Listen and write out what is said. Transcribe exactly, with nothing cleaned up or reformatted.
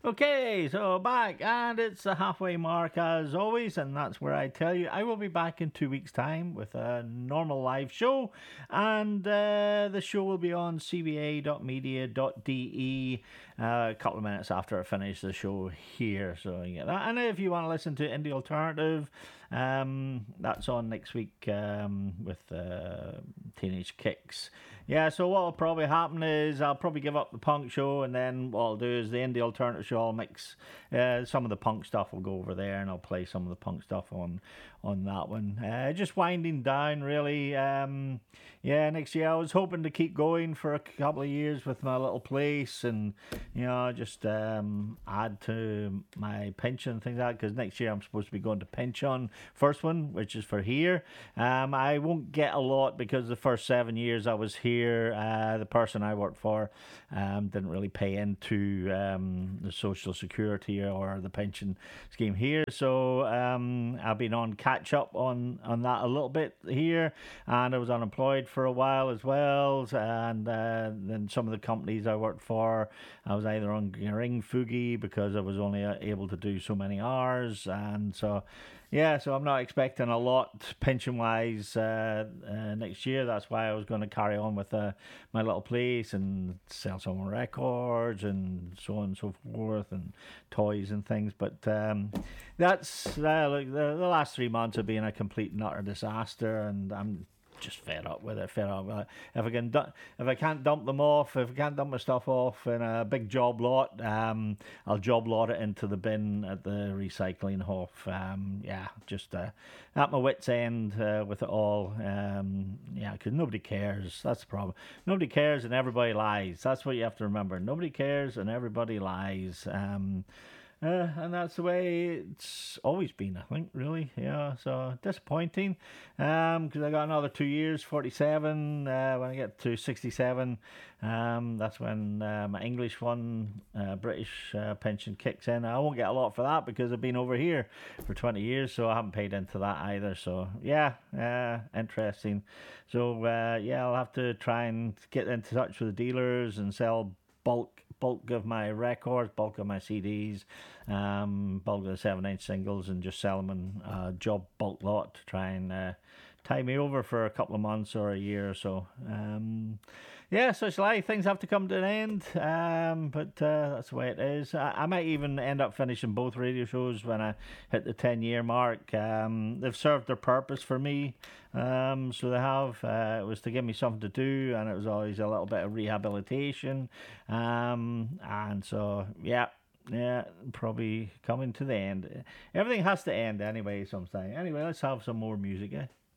Okay, so back, and it's the halfway mark as always, and that's where I tell you I will be back in two weeks' time with a normal live show, and uh, the show will be on c b a dot media dot d e uh, a couple of minutes after I finish the show here. So you get that, and if you want to listen to Indie Alternative, um, that's on next week um, with uh, Teenage Kicks. Yeah, so what will probably happen is I'll probably give up the punk show, and then what I'll do is the indie alternative show. I'll mix uh, some of the punk stuff. Will go over there, and I'll play some of the punk stuff on on that one. Uh, just winding down, really. Um, yeah, next year I was hoping to keep going for a couple of years with my little place, and you know, just um, add to my pension and things like that. Because next year I'm supposed to be going to pension, first one, which is for here. Um, I won't get a lot because the first seven years I was here. Uh, the person I worked for um, didn't really pay into um, the social security or the pension scheme here, so um, I've been on catch up on, on that a little bit here, and I was unemployed for a while as well, and uh, then some of the companies I worked for, I was either on ring fugi because I was only able to do so many hours, and so yeah, so I'm not expecting a lot pension-wise uh, uh, next year. That's why I was going to carry on with uh, my little place and sell some records and so on and so forth, and toys and things. But um, that's uh, like the, the last three months have been a complete and utter disaster, and I'm just fed up with it. Fed up with it. If I can, du- if I can't dump them off, if I can't dump my stuff off in a big job lot, um, I'll job lot it into the bin at the recycling hof. Um, yeah, just uh, at my wits' end uh, with it all. Um, yeah, because nobody cares. That's the problem. Nobody cares, and everybody lies. That's what you have to remember. Nobody cares, and everybody lies. Um, Uh, and that's the way it's always been, I think, really. Yeah, so disappointing. Um, because I got another two years, forty-seven. Uh, when I get to sixty-seven, um, that's when uh, my English one, uh, British uh, pension kicks in. I won't get a lot for that because I've been over here for twenty years, so I haven't paid into that either. So yeah, uh, interesting. So uh, yeah, I'll have to try and get into touch with the dealers and sell bulk bulk of my records, bulk of my C Ds, um, bulk of the seven inch singles, and just sell them in a job bulk lot to try and uh, tie me over for a couple of months or a year or so. Um, yeah, so it's like things have to come to an end, um, but uh, that's the way it is. I, I might even end up finishing both radio shows when I hit the ten year mark. Um, they've served their purpose for me, um, so they have. Uh, it was to give me something to do, and it was always a little bit of rehabilitation. Um, and so, yeah. Yeah, probably coming to the end. Everything has to end anyway, sometime. Anyway, let's have some more music, eh?